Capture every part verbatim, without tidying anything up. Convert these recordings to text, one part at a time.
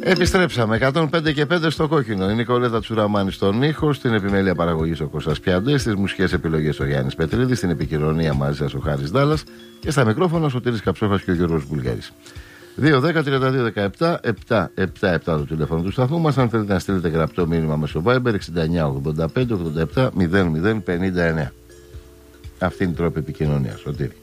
Επιστρέψαμε. εκατόν πέντε και πέντε στο κόκκινο. Η Νικολέτα Τσουραμάνη στον ήχο, στην επιμέλεια παραγωγής ο Κώστας Πιαντές, στις μουσικές επιλογές ο Γιάννης Πετρίδης, στην επικοινωνία μαζί σας ο Χάρης Ντάλλας και στα μικρόφωνα ο Σωτήρης Καψόφας και ο Γιώργος Μπουλγάρης. δύο δέκα τριάντα δύο δεκαεπτά επτακόσια εβδομήντα επτά το τηλέφωνο του σταθμού μας. Αν θέλετε να στείλετε γραπτό μήνυμα μέσω Viber εξήντα εννιά ογδόντα πέντε ογδόντα επτά μηδέν μηδέν πενήντα εννέα. Αυτή είναι η τρόπη επικοινωνίας, Σωτήρη.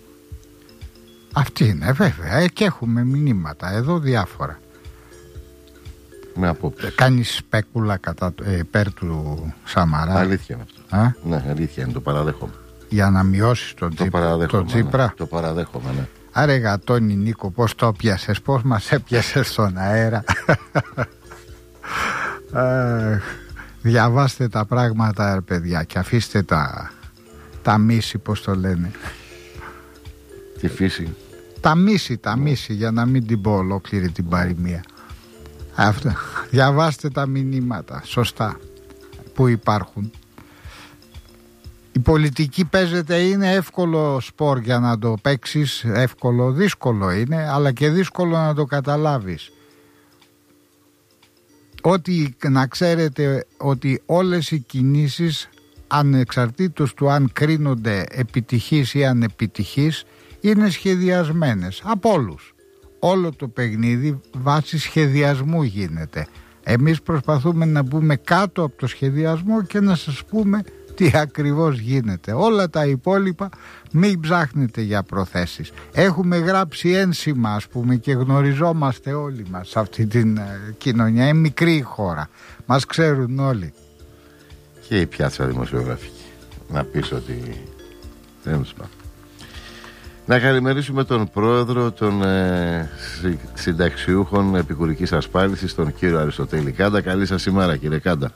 Αυτή είναι βέβαια, και έχουμε μηνύματα εδώ διάφορα. Με απόψη. Κάνεις σπέκουλα κατά, ε, υπέρ του Σαμαρά. Αλήθεια είναι αυτό. Α? Ναι, αλήθεια είναι, το παραδέχομαι. Για να μειώσεις τον το Τσίπρα. Το Τσίπρα. Ναι, το παραδέχομαι, ναι. Άρε γατώνει Νίκο, πώς το πιάσες, πώς μας έπιασες στον αέρα. ε, διαβάστε τα πράγματα, ρε παιδιά, και αφήστε τα, τα μίση, πώς το λένε. Τη φύση. Τα μίση, τα μίση, για να μην την πω ολόκληρη την παροιμία. Αυτό. Διαβάστε τα μηνύματα σωστά που υπάρχουν. Η πολιτική παίζεται, είναι εύκολο σπορ για να το παίξεις, εύκολο, δύσκολο είναι, αλλά και δύσκολο να το καταλάβεις. Ότι να ξέρετε ότι όλες οι κινήσεις, ανεξαρτήτως του αν κρίνονται επιτυχείς ή ανεπιτυχείς, είναι σχεδιασμένες από όλους. Όλο το παιχνίδι βάσει σχεδιασμού γίνεται. Εμείς προσπαθούμε να μπούμε κάτω από το σχεδιασμό και να σας πούμε τι ακριβώς γίνεται. Όλα τα υπόλοιπα μην ψάχνετε για προθέσεις. Έχουμε γράψει ένσημα, ας πούμε, και γνωριζόμαστε όλοι μας σε αυτή την ε, κοινωνία. Είναι μικρή η χώρα. Μας ξέρουν όλοι. Και η πιάτσα δημοσιογραφική. Να πεις ότι δεν τους πάμε. Να καλημερίσουμε τον πρόεδρο των ε, συνταξιούχων επικουρικής ασφάλισης, τον κύριο Αριστοτέλη Κάντα. Καλή σας ημέρα, κύριε Κάντα.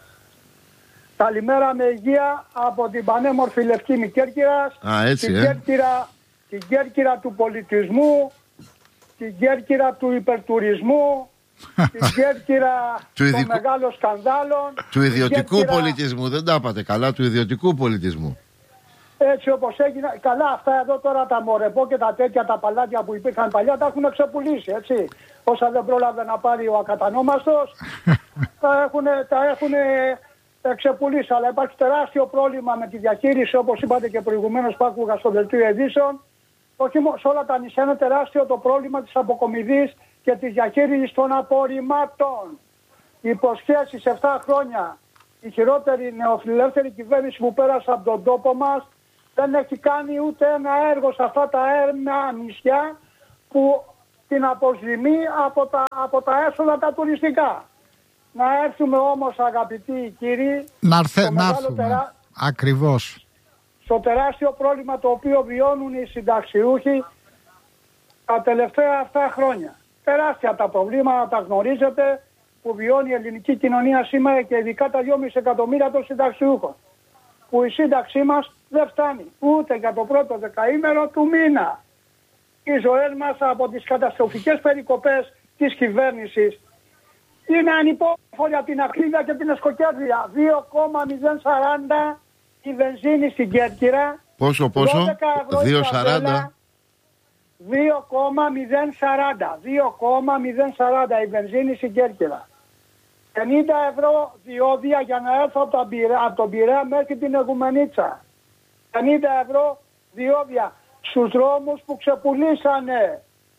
Καλημέρα με υγεία από την πανέμορφη Λευκήνη Κέρκυρας. Α, έτσι, την, ε. Κέρκυρα, την Κέρκυρα του πολιτισμού, την Κέρκυρα του υπερτουρισμού, την Κέρκυρα των ειδικού... μεγάλων σκανδάλων. Του ιδιωτικού Κέρκυρα... πολιτισμού, δεν τα είπατε καλά, του ιδιωτικού πολιτισμού. Έτσι όπως έγινε, καλά αυτά εδώ τώρα τα μορεπό και τα τέτοια τα παλάτια που υπήρχαν παλιά τα έχουν ξεπουλήσει, έτσι. Όσα δεν πρόλαβε να πάρει ο ακατανόμαστος, τα έχουν, τα έχουν ξεπουλήσει. Αλλά υπάρχει τεράστιο πρόβλημα με τη διαχείριση, όπως είπατε και προηγουμένως που άκουγα στο δελτίο ειδήσεων. Όχι μόνο σε όλα τα νησιά, είναι τεράστιο το πρόβλημα της αποκομιδής και της διαχείρισης των απορριμμάτων. Υποσχέσεις επτά χρόνια. Η χειρότερη νεοφιλελεύθερη κυβέρνηση που πέρασε από τον τόπο μας δεν έχει κάνει ούτε ένα έργο σε αυτά τα έρμα νησιά που την αποζημεί από τα, από τα έσοδα τα τουριστικά. Να έρθουμε όμως, αγαπητοί κύριοι, να, έρθε, να έρθουμε τερά... ακριβώς στο τεράστιο πρόβλημα το οποίο βιώνουν οι συνταξιούχοι τα τελευταία αυτά χρόνια. Τεράστια τα προβλήματα, τα γνωρίζετε, που βιώνει η ελληνική κοινωνία σήμερα και ειδικά τα δυόμισι εκατομμύρια των συνταξιούχων. Που η σύνταξή μας δεν φτάνει ούτε για το πρώτο δεκαήμερο του μήνα. Οι ζωές μας από τις καταστροφικές περικοπές της κυβέρνησης είναι ανυπόφοροι από την Αχλίδα και την Εσκοκέρδεια. δύο κόμμα μηδέν σαράντα η βενζίνη στην Κέρκυρα. Πόσο, πόσο, δύο σαράντα. δύο κόμμα μηδέν σαράντα. δύο κόμμα μηδέν σαράντα η βενζίνη στην Κέρκυρα. πενήντα ευρώ διόδια για να έρθω από τον Πειραιά, από τον Πειραιά μέχρι την Αιγουμενίτσα. πενήντα ευρώ διόδια στους δρόμους που ξεπουλήσανε.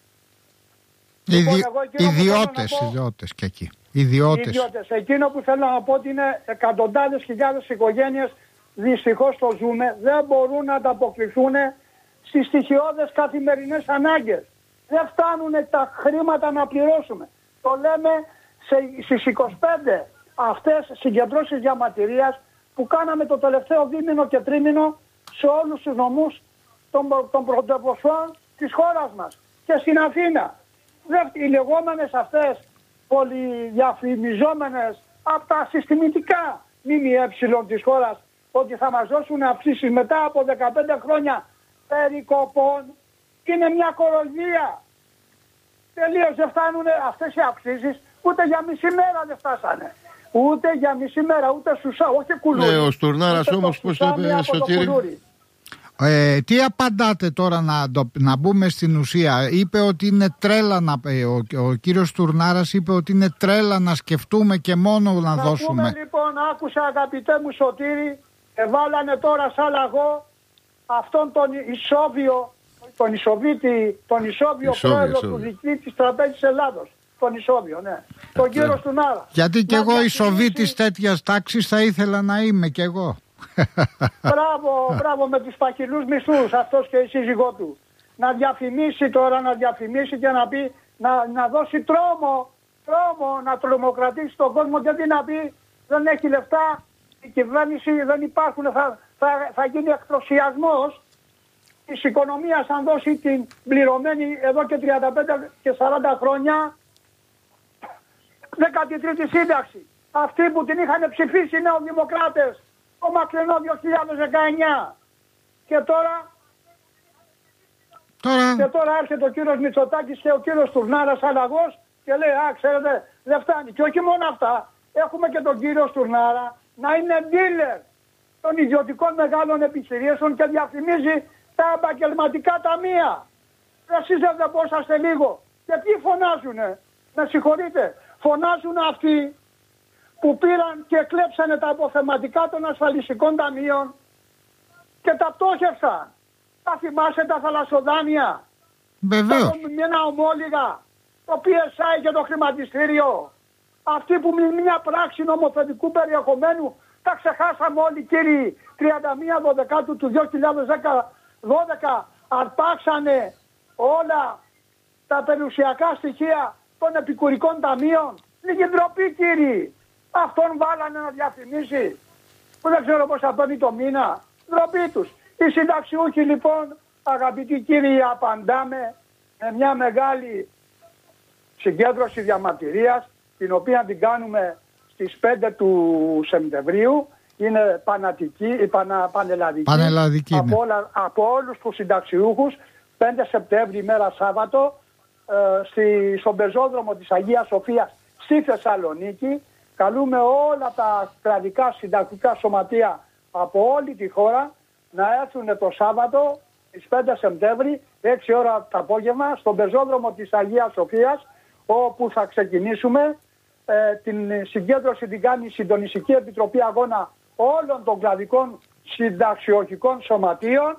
Ιδι... Λοιπόν, ιδιώτες, πω, ιδιώτες και εκεί. Ιδιώτες. Ιδιώτες. Εκείνο που θέλω να πω ότι είναι εκατοντάδες χιλιάδες οικογένειες, δυστυχώς το ζούμε, δεν μπορούν να ανταποκριθούν στις στοιχειώδες καθημερινές ανάγκες. Δεν φτάνουν τα χρήματα να πληρώσουμε. Το λέμε σε, στις είκοσι πέντε αυτές συγκεντρώσεις διαμαρτυρίας που κάναμε το τελευταίο δίμηνο και τρίμηνο σε όλους τους νομούς των, των πρωτεύουσων της χώρας μας και στην Αθήνα. Οι λεγόμενες αυτές πολυδιαφημιζόμενες από τα συστημητικά ΜΜΕ της χώρας ότι θα μας δώσουν αυξήσεις μετά από δεκαπέντε χρόνια περικοπών είναι μια κοροϊδία. Τελείως δεν φτάνουν αυτές οι αυξήσεις, ούτε για μισή μέρα δεν φτάσανε. Ούτε για μισή μέρα, ούτε σουσά, όχι κουλούρι. Ναι, ο Στουρνάρας όμως πώς το είπε, Σωτήρη. Ε, τι απαντάτε τώρα να, το, να μπούμε στην ουσία? Είπε ότι είναι τρέλα να, ο, ο κύριος Τουρνάρας είπε ότι είναι τρέλα να σκεφτούμε και μόνο να, να δώσουμε. Πούμε, λοιπόν, άκουσα αγαπητέ μου Σωτήρη, εβάλανε τώρα σαν λαγό αυτόν τον Ισόβιο, τον Ισοβίτη, τον Ισόβιο πρόεδρο του διοικητή της Τραπέζης Ελλάδος. Τον Ισόβιο, ναι. Τον κύριο Στουνάρα. Γιατί κι εγώ Ισοβίτης τέτοιας τάξης θα ήθελα να είμαι κι εγώ. Μπράβο, μπράβο με τους παχυλούς μισθούς, αυτός και η σύζυγό του. Να διαφημίσει τώρα, να διαφημίσει και να πει, να, να δώσει τρόμο, τρόμο, να τρομοκρατήσει τον κόσμο, γιατί να πει δεν έχει λεφτά, η κυβέρνηση δεν υπάρχουν, θα, θα, θα γίνει εκτροσιασμός της οικονομίας αν δώσει την πληρωμένη εδώ και τριάντα πέντε και σαράντα χρόνια δέκατη τρίτη σύνταξη. Αυτοί που την είχαν ψηφίσει νεοδημοκράτες το μακρινό δύο χιλιάδες δεκαεννιά. Και τώρα, τώρα... και τώρα έρχεται ο κύριος Μητσοτάκης και ο κύριος Τουρνάρας αλλαγός και λέει α, ξέρετε, δεν φτάνει. Και όχι μόνο αυτά, έχουμε και τον κύριο Τουρνάρα να είναι dealer των ιδιωτικών μεγάλων επιχειρήσεων και διαφημίζει τα επαγγελματικά ταμεία. Εσείς δεν πόσαστε λίγο. Και ποιοι φωνάζουνε, με συγχωρείτε, φωνάζουν αυτοί που πήραν και κλέψανε τα αποθεματικά των ασφαλιστικών ταμείων και τα πτώχευσαν. Θα θυμάσαι τα θαλασσοδάνεια. Βεβαίως. Με ένα ομόλιγα, το πι ες άι και το χρηματιστήριο. Αυτοί που με μια πράξη νομοθετικού περιεχομένου τα ξεχάσαμε όλοι κύριοι. τριάντα μία Δωδεκάτου του δύο χιλιάδες δώδεκα αρπάξανε όλα τα περιουσιακά στοιχεία των επικουρικών ταμείων. Λίγη ντροπή κύριοι. Αυτόν βάλανε να διαφημίσει που δεν ξέρω πώς θα παίρνει το μήνα. Ντροπή τους. Οι συνταξιούχοι λοιπόν, αγαπητοί κύριοι, απαντάμε με μια μεγάλη συγκέντρωση διαμαρτυρίας, την οποία την κάνουμε στις πέντε του Σεπτεμβρίου. Είναι πανατική, πανα, πανελλαδική, πανελλαδική από, όλα, από όλους τους συνταξιούχους. πέντε Σεπτέμβρη, ημέρα Σάββατο, ε, στη, στον πεζόδρομο της Αγίας Σοφίας στη Θεσσαλονίκη. Καλούμε όλα τα κρατικά συντακτικά σωματεία από όλη τη χώρα να έρθουν το Σάββατο στις πέντε Σεπτέμβρη, έξι ώρα το απόγευμα, στον πεζόδρομο της Αγίας Σοφίας, όπου θα ξεκινήσουμε. Ε, την συγκέντρωση την κάνει η Συντονιστική Επιτροπή Αγώνα όλων των κλαδικών συνταξιοχικών σωματείων,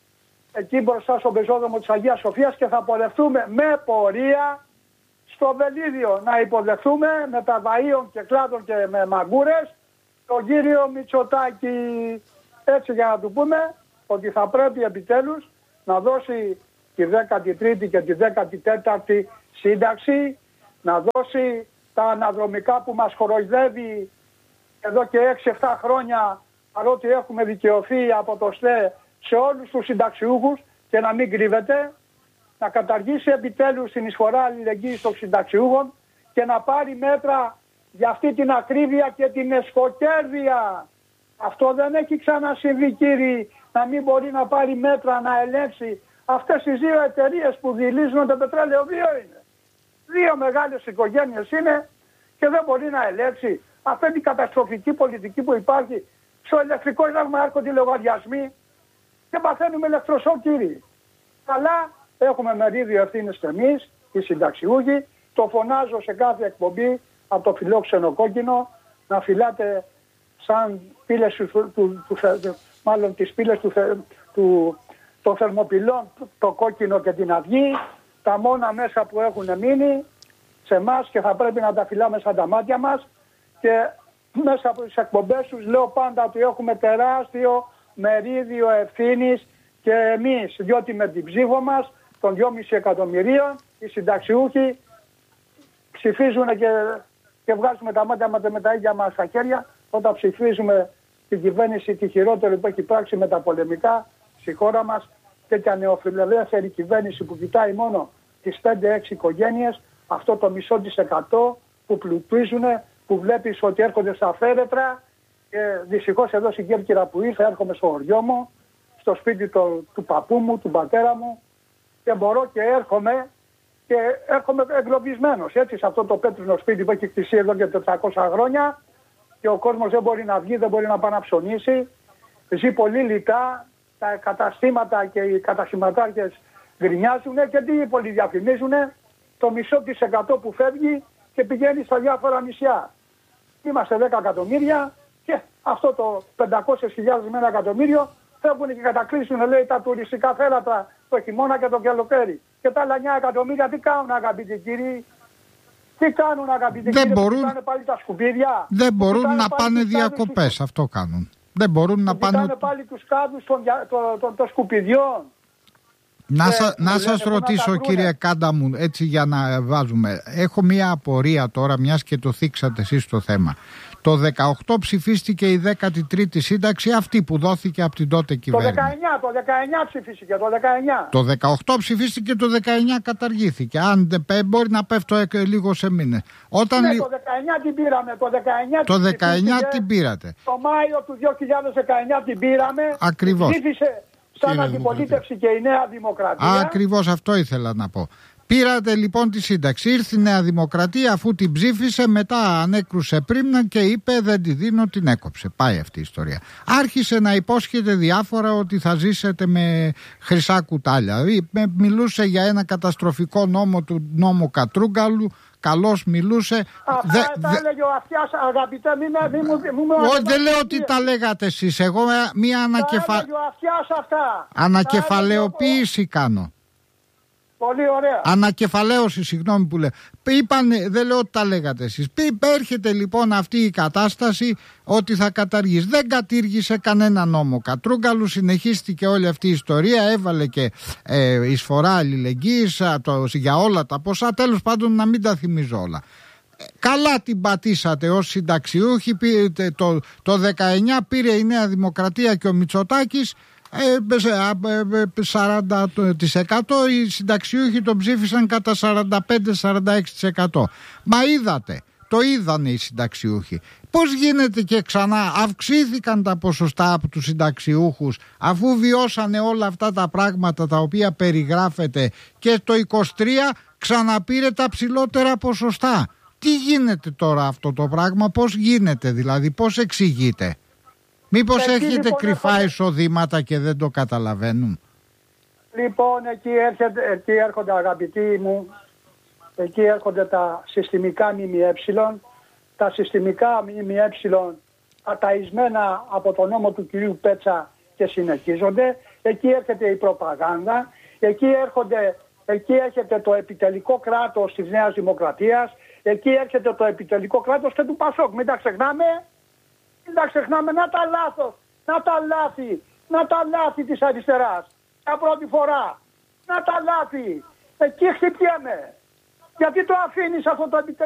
εκεί μπροστά στον πεζόδρομο της Αγίας Σοφίας, και θα πορευτούμε με πορεία στο Βελίδιο να υποδεχθούμε με τα βαΐων και κλάδων και με μαγκούρες τον κύριο Μητσοτάκη. Έτσι, για να του πούμε ότι θα πρέπει επιτέλους να δώσει τη δέκατη τρίτη και τη δέκατη τέταρτη σύνταξη, να δώσει τα αναδρομικά που μας κοροϊδεύει εδώ και έξι εφτά χρόνια, παρότι έχουμε δικαιωθεί από το ΣΤΕ σε όλους τους συνταξιούχους, και να μην κρύβεται, να καταργήσει επιτέλους την εισφορά αλληλεγγύης των συνταξιούχων και να πάρει μέτρα για αυτή την ακρίβεια και την εσχοκέρδεια. Αυτό δεν έχει ξανασυμβεί κύριοι, να μην μπορεί να πάρει μέτρα να ελέγξει αυτές τις δύο εταιρείες που δειλίζουν το πετρέλαιο. Δύο είναι. Δύο μεγάλες οικογένειες είναι και δεν μπορεί να ελέγξει. Αυτή είναι η καταστροφική πολιτική που υπάρχει. Στο ηλεκτρικό ρεύμα έρχονται οι λογαριασμοί και παθαίνουμε ηλεκτροσόκ κύριοι. Αλλά έχουμε μερίδιο ευθύνες εμείς, οι συνταξιούχοι. Το φωνάζω σε κάθε εκπομπή από το φιλόξενο κόκκινο να φυλάτε σαν πύλες του, του, του, του, μάλλον τις πύλες του, του, των θερμοπυλών, το κόκκινο και την αυγή, τα μόνα μέσα που έχουν μείνει σε εμάς και θα πρέπει να τα φυλάμε σαν τα μάτια μας. Και μέσα από τις εκπομπές τους λέω πάντα ότι έχουμε τεράστιο μερίδιο ευθύνης και εμείς, διότι με την ψήφο μας των δυόμισι εκατομμυρίων οι συνταξιούχοι ψηφίζουν και, και βγάζουμε τα μάτια με, με τα ίδια μας στα χέρια όταν ψηφίζουμε την κυβέρνηση τη χειρότερη που έχει πράξει με τα πολεμικά στη χώρα μας, τέτοια νεοφιλελεύθερη κυβέρνηση που κοιτάει μόνο τις πέντε έξι οικογένειες, αυτό το μισό της εκατό που πλουτίζουν, που βλέπεις ότι έρχονται στα φέρετρα. Και δυστυχώς εδώ στην Κέρκυρα που ήρθα, έρχομαι στο χωριό μου, στο σπίτι το, του παππού μου, του πατέρα μου, και μπορώ και έρχομαι και έρχομαι εγκλωβισμένος, έτσι, σε αυτό το πέτρινο σπίτι που έχει κτιστεί εδώ και τετρακόσια χρόνια, και ο κόσμος δεν μπορεί να βγει, δεν μπορεί να πάει να ψωνίσει, ζει πολύ λιτά, τα καταστήματα και οι κατασχηματάρχες γκρινιάζουν και τι πολυδιαφημίζουν, το μισό της εκατό που φεύγει και πηγαίνει στα διάφορα νησιά. Είμαστε δέκα εκατομμύρια και αυτό το πεντακόσιες χιλιάδες με ένα εκατομμύριο φεύγουν και κατακλείσουν, λέει, τα τουριστικά θέματα το χειμώνα και το καλοκαίρι. Και τα άλλα εννιά εκατομμύρια τι κάνουν, αγαπητοί κύριοι? Τι κάνουν, αγαπητοί δεν κύριοι? Μπορούν... Πάνε πάλι τα σκουπίδια. Δεν μπορούν να πάνε τους διακοπές, τους... αυτό κάνουν. Δεν μπορούν να πάνε... Πάνε πάλι τους κάδους των, των, των, των σκουπιδιών. Να, ε, σα, να σας ρωτήσω, κύριε Κάντα μου, έτσι για να βάζουμε. Έχω μία απορία τώρα, μιας και το θίξατε εσείς το θέμα. Το δεκαοκτώ ψηφίστηκε η δέκατη τρίτη σύνταξη, αυτή που δόθηκε από την τότε κυβέρνηση. Το δεκαεννιά, το δεκαεννιά ψηφίστηκε, το δεκαεννιά. Το δεκαοκτώ ψηφίστηκε, το δεκαεννιά καταργήθηκε. Αν δεν μπορεί να πέφτω λίγο σε μήνες. Όταν... Ναι, το δεκαεννιά την πήραμε. Το δεκαεννιά, το δεκαεννιά την πήρατε. Το Μάιο του δύο χιλιάδες δεκαεννιά την πήραμε. Ακριβώς. Ψήφισε σαν αντιπολίτευση και η Νέα Δημοκρατία. Ακριβώς αυτό ήθελα να πω. Πήρατε λοιπόν τη σύνταξη. Ήρθε η Νέα Δημοκρατία, αφού την ψήφισε, μετά ανέκρουσε πρίμνα και είπε δεν τη δίνω, την έκοψε. Πάει αυτή η ιστορία. Άρχισε να υπόσχεται διάφορα ότι θα ζήσετε με χρυσά κουτάλια. Μιλούσε για ένα καταστροφικό νόμο του νόμου Κατρούγκαλου. Καλώς μιλούσε. Αυτά δε, τα δε... έλεγε ο Αυτιάς, αγαπητέ, μη με... Μη, μη, μη, Όχι, δεν λέω ότι τα λέγατε εσείς. Εγώ μία ανακεφα... αυτά. ανακεφαλαιοποίηση κάνω. Πολύ ωραία. Ανακεφαλαίωση, συγγνώμη που λέω. Είπανε, δεν λέω ότι τα λέγατε εσείς. Έρχεται λοιπόν αυτή η κατάσταση ότι θα καταργήσει. Δεν κατήργησε κανένα νόμο Κατρούγκαλου, συνεχίστηκε όλη αυτή η ιστορία, έβαλε και ε, εισφορά αλληλεγγύης για όλα τα ποσά, τέλος πάντων να μην τα θυμίζω όλα. Καλά την πατήσατε ως συνταξιούχοι. Το, το δεκαεννιά πήρε η Νέα Δημοκρατία και ο Μητσοτάκης σαράντα τοις εκατό, οι συνταξιούχοι τον ψήφισαν κατά σαράντα πέντε με σαράντα έξι τοις εκατό. Μα είδατε, το είδανε οι συνταξιούχοι. Πώς γίνεται και ξανά αυξήθηκαν τα ποσοστά από τους συνταξιούχους, αφού βιώσανε όλα αυτά τα πράγματα τα οποία περιγράφεται, και το είκοσι τρία ξαναπήρε τα ψηλότερα ποσοστά? Τι γίνεται τώρα αυτό το πράγμα? Πώς γίνεται δηλαδή? Πώς εξηγείται? Μήπως εκεί, έχετε λοιπόν, κρυφά έρχονται... εισοδήματα και δεν το καταλαβαίνουν? Λοιπόν, εκεί, έρχεται, εκεί έρχονται, αγαπητοί μου, εκεί έρχονται τα συστημικά ΜΜΕ, τα συστημικά ΜΜΕ αταισμένα από τον νόμο του κυρίου Πέτσα και συνεχίζονται. Εκεί έρχεται η προπαγάνδα, εκεί, έρχονται, εκεί έρχεται το επιτελικό κράτος της Νέας Δημοκρατίας, εκεί έρχεται το επιτελικό κράτος και του Πασόκ. Μην τα ξεχνάμε. Μην τα ξεχνάμε, να τα λάθος, να τα λάθη, να τα λάθη της αριστεράς. Για πρώτη φορά, να τα λάθη. Εκεί χτυπιέμαι. Γιατί το αφήνεις αυτό το επιτελικό?